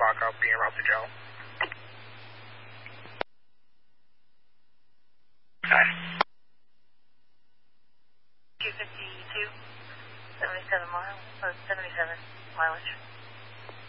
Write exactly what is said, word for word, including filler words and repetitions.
o'clock. I'll be en route to Joe. Hi. two fifty-two, seventy-seven miles, or seventy-seven mileage.